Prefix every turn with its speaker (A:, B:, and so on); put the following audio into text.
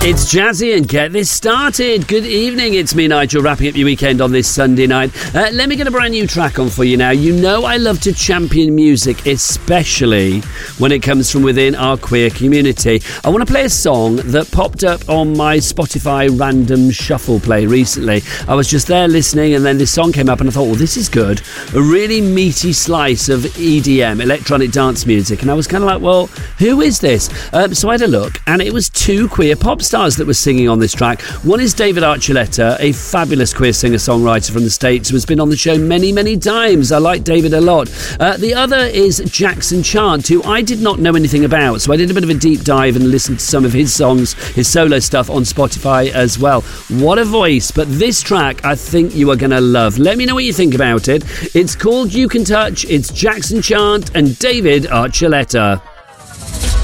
A: It's Jazzy and get this started. Good evening, it's me, Nigel, wrapping up your weekend on this Sunday night. Let me get a brand new track on for you now. You know I love to champion music, especially when it comes from within our queer community. I want to play a song that popped up on my Spotify random shuffle play recently. I was just there listening and then this song came up and I thought, well, this is good. A really meaty slice of EDM, electronic dance music. And I was kind of like, well, who is this? So I had a look and it was two queer pop stars that were singing on this track. One is David Archuleta, a fabulous queer singer-songwriter from the States who has been on the show many, many times. I like David a lot. The other is Jackson Chant, who I did not know anything about, so I did a bit of a deep dive and listened to some of his songs, his solo stuff on Spotify as well. What a voice, but this track I think you are going to love. Let me know what you think about it. It's called You Can Touch, it's Jackson Chant and David Archuleta.